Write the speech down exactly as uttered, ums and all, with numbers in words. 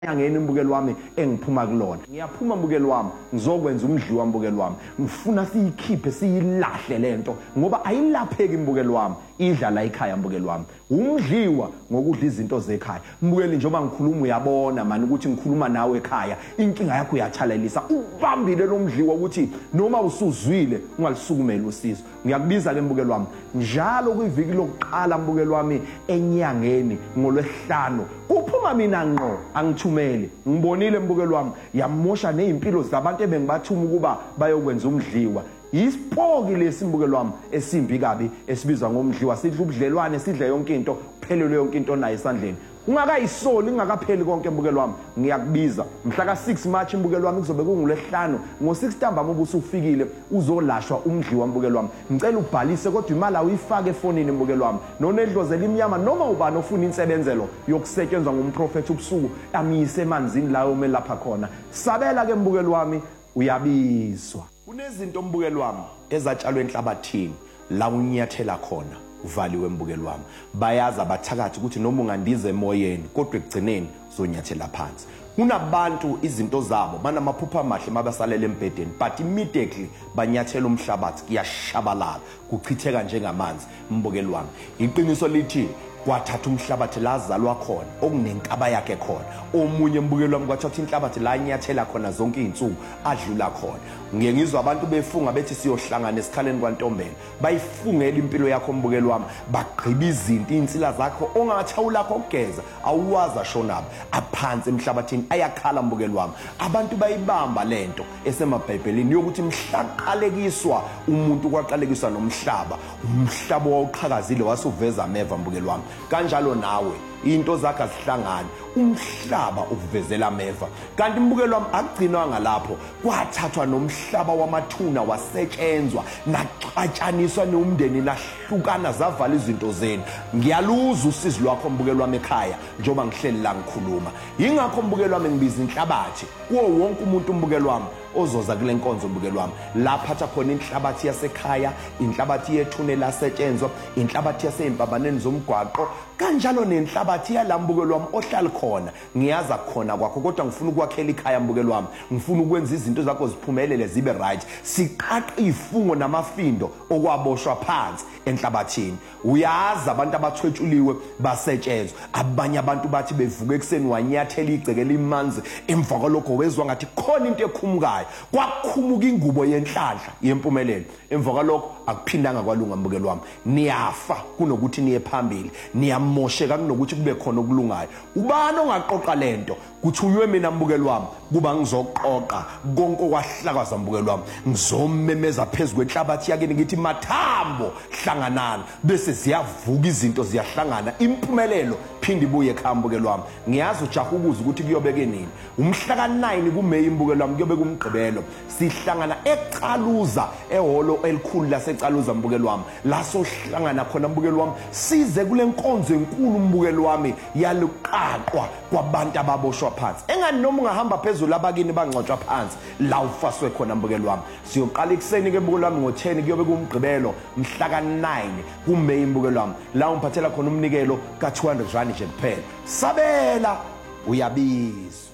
Ngene imbukelo wami engiphuma kulona ngiyaphuma mbukelo wami ngizokwenza umdliwa mbukelo wami ngifuna siyikhiphe siyilahle lento ngoba ayilapheki imbukelo wami idlala ekhaya mbukelo wami umdliwa ngokudla izinto zekhaya mbukeli njengoba ngikhuluma uyabona mani ukuthi ngikhuluma nawe ekhaya inkinga yakho uyathalalisa ubambile lo mdliwa ukuthi noma usuzwile ungalisukumela usizo ngiyakubiza ke mbukelo wami njalo kwiviki lokuqala mbukelo wami enyangeni ngolwesihlanu kuphuma mina ngqo angithumele ngibonile mbukelo wami yamosha nezimpilo zabantu ebengibathuma ukuba bayokwenza umdliwa isipoki lesimbukelo wami esimbi kabi esibizwa ngomdliwa sidla ubudlelwane sidla yonke into kuphelele yonke into nayo esandleni ungakayisoli ingakapheli konke mbukelo wami ngiyakubiza mhla ka six March imbukelo wami kuzobe kungolesihlanu ngo six ntambama ubuso ufikile uzolashwa umdliwa mbukelo wami ngicela ubhalise kodwa imali awuyifake efonini imbukelo wami nonedlozela imnyama noma ubani ofuna insebenzelo yokusetshenzwa ngumprofeti ubusuku amiyise emanzini lawo melapha khona sabela ke mbukelo wami uyabizwa kunezinto mbukelo wami ezatshalwe enhlabathini la unyathela khona uvaliwe mbukelo wami bayaza bathakathi ukuthi noma ungandize emoyeni kodwa ekugcineni zonyathela phansi kunabantu izinto zabo banamaphupha amahle mabasalela embedeni but immediately banyathela umhlabathi kuyashabalala kuchitheka njengamanzi mbukelo wami iqiniso lithi kwathatha umhlabathi lazalwa khona okunenkaba yakhe khona omunye mbukelo wami kwathatha inhlabathi la nyathela khona zonke izinsuku adlula khona ngiye ngizwa abantu befunga bethi siyohlangana esikhaleni kwantombela bayifungela impilo yakho mbukelo wami bagqiba izinto insila zakho ongathawula lakho ukugeza awuwaza shonaba aphansi emhlabathini ayakhala mbukelo wami abantu bayibamba lento esemabhayibhelini yokuthi mhlaqalekiswa umuntu kwaqalekiswa nomhlaba umhlaba wawuqhakazile wasuveza ameva mbukelo wami kanjalo nawe into zakhe azihlangana umhlaba ukuvezela ameva kanti imbukelo wami akugcinwa ngalapho kwathathwa nomhlaba wamathuna wasetshenzwa naqatshaniswa nomndeni lahlukana zavala izinto zenu ngiyaluza usizo lwakho mbukelo wami ekhaya njoba ngihleli la ngikhuluma ingakho mbukelo wami ngibiza inhlabathi kuwo wonke umuntu mbukelo wami ozoza kule nkonzo mbukelo wami laphatha khona inhlabathi yasekhaya inhlabathi yethune lasetshenzwa inhlabathi yasempambaneni zomgwaqo kanjalo nenhlabathi yalambukelo wami ohlala khona ngiyaza khona kwakho kodwa ngifuna ukwakhela ikhaya mbukelo wami ngifuna ukwenza izinto zakho ziphumelele zibe right siqaqa ifungo namafindo okwaboshwa phansi enhlabathini uyaza abantu abathwetshuliwe basetshenzwa abanye abantu bathi bevuka ekseni wanyathela igcekela imanzi emva kwalokho wezwa ngathi khona into ekhumukayo kwakhumuka ingubo yenhlanhla yempumelelo emva kwalokho akuphindanga kwalunga mbukelo wami niyafa kunokuthi niye phambili niyamosheka kunokuthi kube khona okulungayo ubani ongaqoqa lento kuthi uywe mina mbukelo wami kuba ngizoqoqa konke okwahlakaza mbukelo wami ngizomemeza phezulu kwenhlabathi yakini ngithi mathambo hlanganana bese ziyavuka izinto ziyahlangana impumelelo phindi ibuye ekhaya mbukelo wami ngiyazi ujaha ukuza ukuthi kuyobeke nini umhla ka nine kuMeyi mbukelo wami kuyobe kumgqibelo sihlangana eCaluza ehholo elikhulu laseCaluza mbukelo wami la sohlangana khona mbukelo wami size kule nkonzo enkulu mbukelo wami yaluqaqwa kwabantu ababoshwa phansi engani noma ungahamba phezulu abakini bangcotshwa phansi la ufaswe khona mbukelo wami siyoqala ikuseni ke mbukelo wami ngo ten kuyobe kumgqibelo mhla ka nine kuMeyi mbukelo wami la umphathela khona umnikelo ka two hundred rand nje kuphela sabela uyabizwa.